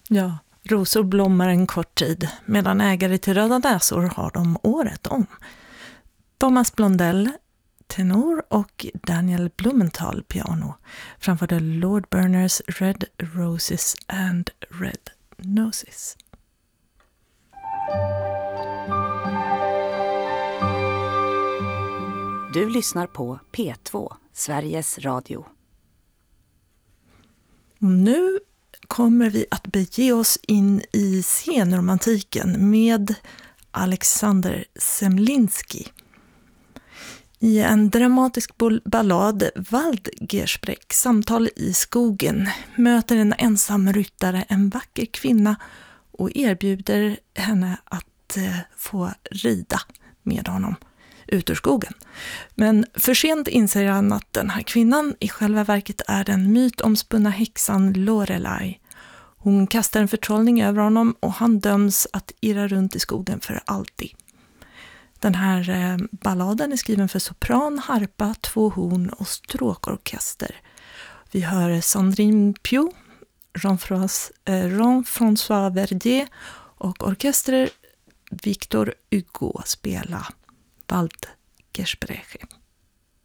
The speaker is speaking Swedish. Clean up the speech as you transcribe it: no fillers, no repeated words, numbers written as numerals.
Ja, rosor blommar en kort tid, medan ägare till röda näsor har dem året om. Thomas Blondell, tenor, och Daniel Blumenthal, piano, framförde Lord Berners Red Roses and Red Noses. Du lyssnar på P2, Sveriges Radio. Nu kommer vi att bege oss in i senromantiken med Alexander Zemlinsky. I en dramatisk ballad, Waldgespräch, samtal i skogen, möter en ensam ryttare en vacker kvinna och erbjuder henne att få rida med honom ut ur skogen. Men för sent inser han att den här kvinnan i själva verket är den mytomspunna häxan Lorelei. Hon kastar en förtrollning över honom och han döms att irra runt i skogen för alltid. Den här balladen är skriven för sopran, harpa, 2 horn och stråkorkester. Vi hör Sandrine Piau, Jean-François Verdier och orkester Victor Hugo spela Waldgespräch.